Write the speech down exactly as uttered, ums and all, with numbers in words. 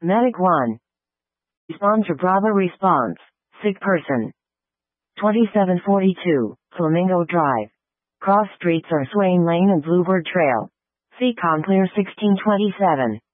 Medic one. Respond to Bravo response. Sick person. twenty-seven forty-two, Flamingo Drive. Cross streets are Swain Lane and Bluebird Trail. C-Com clear sixteen twenty-seven.